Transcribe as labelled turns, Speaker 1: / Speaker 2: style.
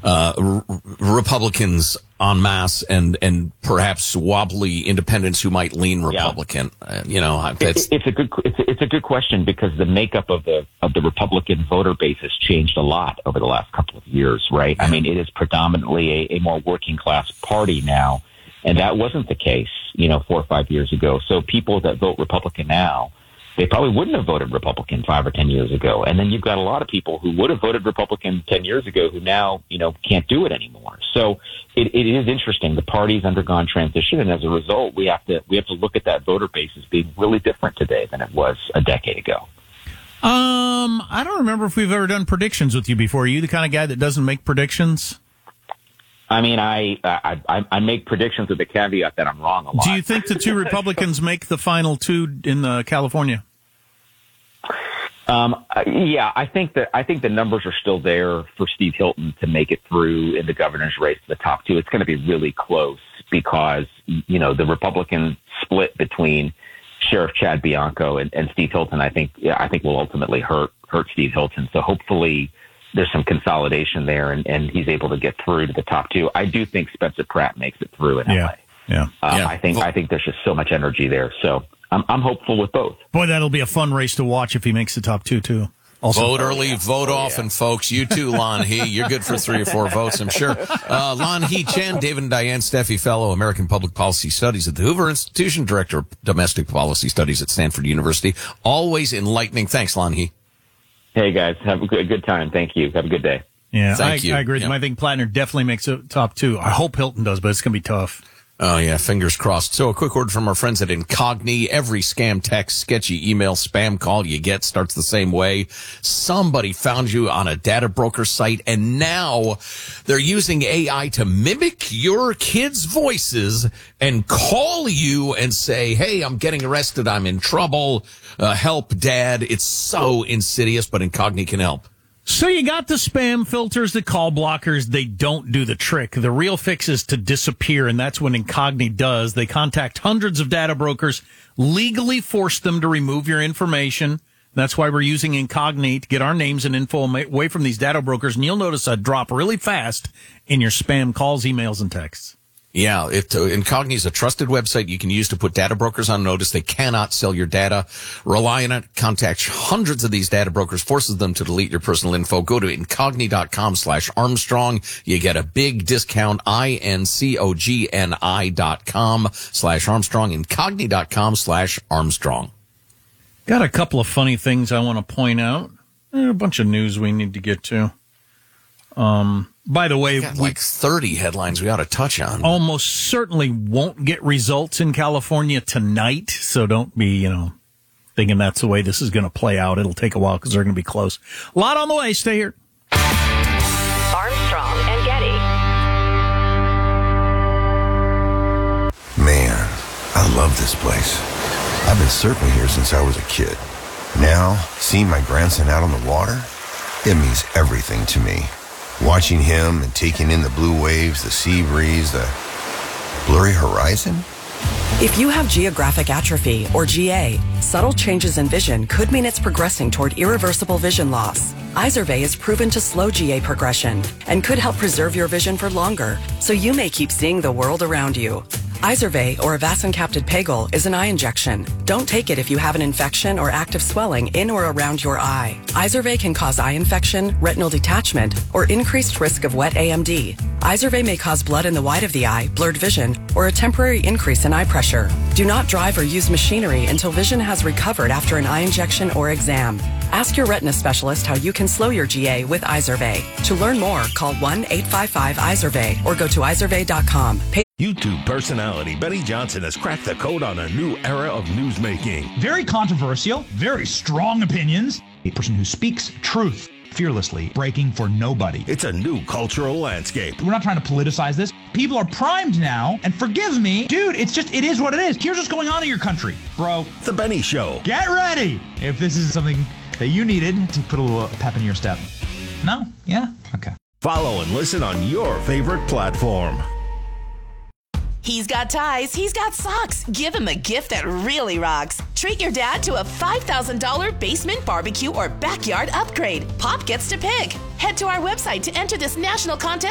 Speaker 1: Republicans en masse and perhaps wobbly independents who might lean Republican.
Speaker 2: Yeah. It's a good question because the makeup of the Republican voter base has changed a lot over the last couple of years, right? I mean, it is predominantly a more working class party now, and that wasn't the case, 4 or 5 years ago. So people that vote Republican now, they probably wouldn't have voted Republican 5 or 10 years ago. And then you've got a lot of people who would have voted Republican 10 years ago who now, can't do it anymore. So it is interesting. The party's undergone transition. And as a result, we have to look at that voter base as being really different today than it was a decade ago.
Speaker 3: I don't remember if we've ever done predictions with you before. Are you the kind of guy that doesn't make predictions?
Speaker 2: I mean, I make predictions with the caveat that I'm wrong a lot.
Speaker 3: Do you think the two Republicans make the final two in California?
Speaker 2: Yeah, I think the numbers are still there for Steve Hilton to make it through in the governor's race to the top two. It's going to be really close because, the Republican split between Sheriff Chad Bianco and Steve Hilton, I think will ultimately hurt Steve Hilton. So hopefully there's some consolidation there, and he's able to get through to the top two. I do think Spencer Pratt makes it through in LA.
Speaker 3: Yeah.
Speaker 2: I think there's just so much energy there. So I'm hopeful with both.
Speaker 3: Boy, that'll be a fun race to watch if he makes the top two, too. Also,
Speaker 1: vote early, vote often, folks. You too, Lan He. You're good for 3 or 4 votes, I'm sure. Lan He Chen, David and Diane Steffi Fellow, American Public Policy Studies at the Hoover Institution, Director of Domestic Policy Studies at Stanford University. Always enlightening. Thanks, Lan He.
Speaker 2: Hey, guys. Have a good time. Thank you. Have a good day.
Speaker 3: Yeah,
Speaker 1: Thank you.
Speaker 3: I agree with him. I think Plattner definitely makes it top two. I hope Hilton does, but it's going to be tough.
Speaker 1: Oh, yeah, fingers crossed. So a quick word from our friends at Incogni. Every scam text, sketchy email, spam call you get starts the same way. Somebody found you on a data broker site, and now they're using AI to mimic your kids' voices and call you and say, hey, I'm getting arrested. I'm in trouble. Help, Dad. It's so insidious, but Incogni can help.
Speaker 3: So you got the spam filters, the call blockers. They don't do the trick. The real fix is to disappear, and that's what Incogni does. They contact hundreds of data brokers, legally force them to remove your information. That's why we're using Incogni to get our names and info away from these data brokers, and you'll notice a drop really fast in your spam calls, emails, and texts.
Speaker 1: Yeah, Incogni is a trusted website you can use to put data brokers on notice. They cannot sell your data. Rely on it. Contact hundreds of these data brokers, forces them to delete your personal info. Go to incogni.com/Armstrong. You get a big discount, incogni.com/Armstrong, incogni.com/Armstrong.
Speaker 3: Got a couple of funny things I want to point out. A bunch of news we need to get to. By the way,
Speaker 1: we got 30 headlines we ought to touch on.
Speaker 3: Almost certainly won't get results in California tonight, so don't be, thinking that's the way this is going to play out. It'll take a while because they're going to be close. A lot on the way. Stay here.
Speaker 4: Armstrong and Getty.
Speaker 5: Man, I love this place. I've been surfing here since I was a kid. Now, seeing my grandson out on the water, it means everything to me. Watching him and taking in the blue waves, the sea breeze, the blurry horizon.
Speaker 6: If you have geographic atrophy, or GA, subtle changes in vision could mean it's progressing toward irreversible vision loss. Izervay is proven to slow GA progression and could help preserve your vision for longer, so you may keep seeing the world around you. Izervay, or avacincaptad pegol, is an eye injection. Don't take it if you have an infection or active swelling in or around your eye. Izervay can cause eye infection, retinal detachment, or increased risk of wet AMD. Izervay may cause blood in the white of the eye, blurred vision, or a temporary increase in eye pressure. Do not drive or use machinery until vision has recovered after an eye injection or exam. Ask your retina specialist how you can slow your GA with Izervay. To learn more, call 1-855-IZERVAY or go to izervay.com.
Speaker 7: YouTube personality Benny Johnson has cracked the code on a new era of newsmaking.
Speaker 8: Very controversial, very strong opinions. A person who speaks truth fearlessly, breaking for nobody.
Speaker 7: It's a new cultural landscape.
Speaker 8: We're not trying to politicize this. People are primed now, and forgive me, dude, it is what it is. Here's what's going on in your country, bro.
Speaker 7: The Benny Show.
Speaker 8: Get ready if this is something that you needed to put a little pep in your step. No? Yeah? Okay.
Speaker 7: Follow and listen on your favorite platform.
Speaker 4: He's got ties, he's got socks. Give him a gift that really rocks. Treat your dad to a $5,000 basement barbecue or backyard upgrade. Pop gets to pick. Head to our website to enter this national contest